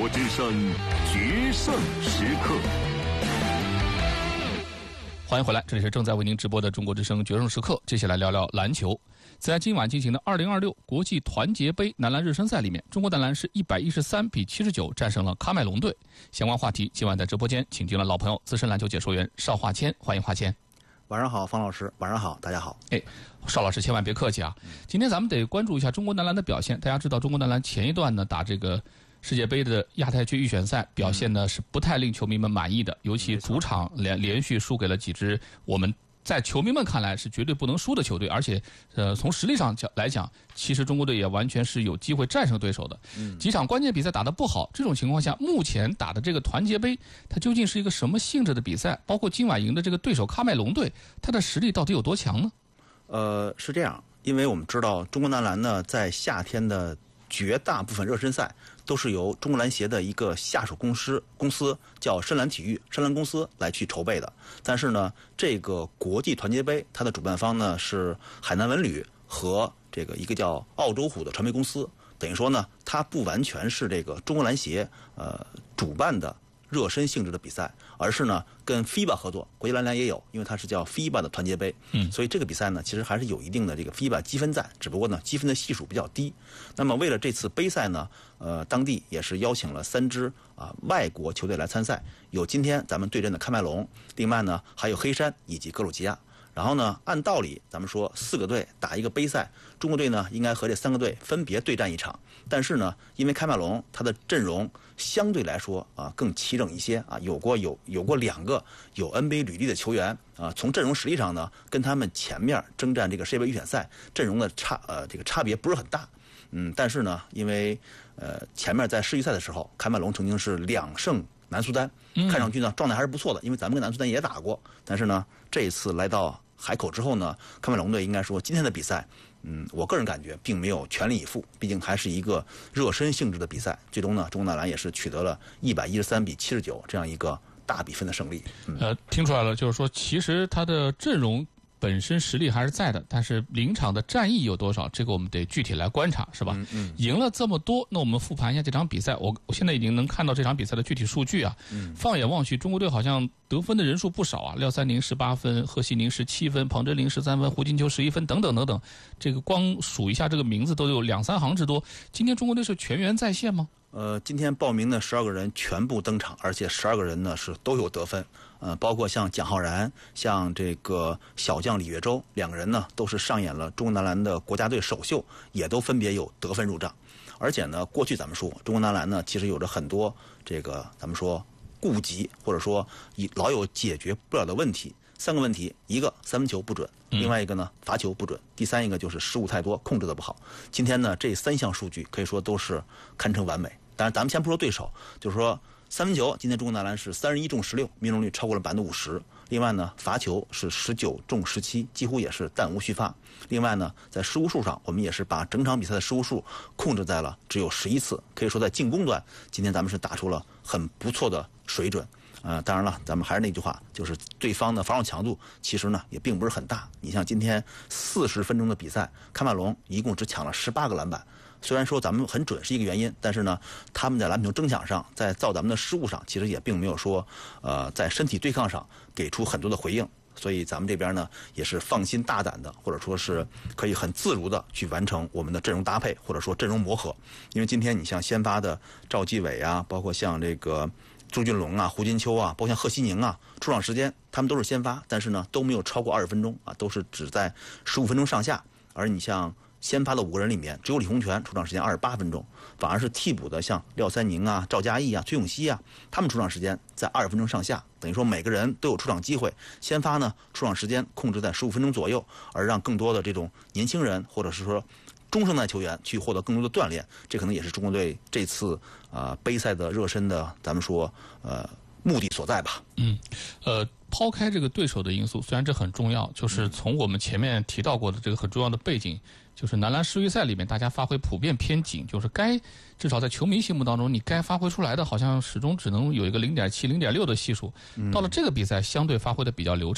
之声决胜时刻。 欢迎回来，这里是正在为您直播的中国之声决胜时刻。接下来聊聊篮球。在今晚进行的2026国际团结杯男篮热身赛里面，中国男篮是113-79战胜了喀麦隆队。相关话题今晚在直播间请进了老朋友资深篮球解说员邵华谦，欢迎华谦。 晚上好，方老师。晚上好，大家好。 邵老师千万别客气啊！今天咱们得关注一下中国男篮的表现。大家知道，中国男篮前一段呢打这个世界杯的亚太区预选赛，表现呢是不太令球迷们满意的，尤其主场连续输给了几支我们在球迷们看来是绝对不能输的球队，而且从实力上来讲，其实中国队也完全是有机会战胜对手的。几场关键比赛打得不好，这种情况下，目前打的这个团结杯，它究竟是一个什么性质的比赛？包括今晚赢的这个对手喀麦隆队，它的实力到底有多强呢？ 是这样，因为我们知道中国男篮呢，在夏天的绝大部分热身赛都是由中国篮协的一个下属公司叫深蓝体育深蓝公司来去筹备的。但是呢，这个国际团结杯它的主办方呢是海南文旅和这个一个叫澳洲虎的传媒公司，等于说呢，它不完全是这个中国篮协主办的热身性质的比赛，而是呢跟 FIBA 合作，国际篮联也有，因为它是叫 FIBA 的团结杯，所以这个比赛呢其实还是有一定的这个 FIBA 积分在，只不过呢积分的系数比较低。那么为了这次杯赛呢，当地也是邀请了3支外国球队来参赛，有今天咱们对阵的喀麦隆，另外呢还有黑山以及格鲁吉亚。然后呢，按道理咱们说4个队打一个杯赛，中国队呢应该和这3个队分别对战一场。但是呢，因为喀麦隆它的阵容相对来说更齐整一些有过2个有 NBA 履历的球员从阵容实力上呢，跟他们前面征战这个世界杯预选赛阵容的这个差别不是很大。但是呢，因为前面在世预赛的时候，喀麦隆曾经是2胜南苏丹，看上去呢状态还是不错的，因为咱们跟南苏丹也打过。但是呢，这一次来到海口之后呢，喀麦隆队应该说今天的比赛，我个人感觉并没有全力以赴，毕竟还是一个热身性质的比赛。最终呢，中国男篮也是取得了113-79这样一个大比分的胜利。 听出来了，就是说其实他的阵容本身实力还是在的，但是临场的战役有多少，这个我们得具体来观察，是吧？赢了这么多，那我们复盘一下这场比赛。我现在已经能看到这场比赛的具体数据啊。放眼望去，中国队好像得分的人数不少啊，廖三宁18分，贺西宁17分，彭真林13分，胡金秋11分，等等等等。这个光数一下这个名字都有2-3行之多。今天中国队是全员在线吗？ 今天报名的12个人全部登场，而且12个人呢是都有得分。包括像蒋浩然、像这个小将李月洲2个人呢，都是上演了中国男篮的国家队首秀，也都分别有得分入账。而且呢，过去咱们说中国男篮呢，其实有着很多这个咱们说顾忌，或者说老有解决不了的问题。3个问题，一个三分球不准，另外一个呢罚球不准，第3一个就是失误太多，控制的不好。今天呢，这3项数据可以说都是堪称完美。当然咱们先不说对手，就是说三分球，今天中国男篮是31中16，命中率超过了50%。另外呢，罚球是19中17，几乎也是弹无虚发。另外呢，在失误数上，我们也是把整场比赛的失误数控制在了只有11次，可以说在进攻端，今天咱们是打出了很不错的水准。当然了，咱们还是那句话，就是对方的防守强度其实呢也并不是很大。你像今天40分钟的比赛，喀麦隆一共只抢了18个篮板。虽然说咱们很准是一个原因，但是呢，他们在篮球争抢上，在造咱们的失误上，其实也并没有说在身体对抗上给出很多的回应。所以咱们这边呢也是放心大胆的，或者说是可以很自如的去完成我们的阵容搭配，或者说阵容磨合。因为今天你像先发的赵继伟啊，包括像这个朱俊龙啊、胡金秋啊，包括像贺西宁啊，出场时间他们都是先发，但是呢都没有超过20分钟都是只在15分钟上下。而你像先发的5个人里面，只有李洪权出场时间28分钟，反而是替补的像廖三宁啊、赵嘉毅啊、崔永熙啊，他们出场时间在20分钟上下，等于说每个人都有出场机会。先发呢，出场时间控制在15分钟左右，而让更多的这种年轻人或者是说中生代球员去获得更多的锻炼，这可能也是中国队这次杯赛的热身的咱们说目的所在吧。 抛开这个对手的因素，虽然这很重要，就是从我们前面提到过的这个很重要的背景，就是男篮世预赛里面大家发挥普遍偏紧，就是至少在球迷心目当中，你该发挥出来的好像始终只能有一个0.7、0.6的系数，到了这个比赛相对发挥的比较流畅。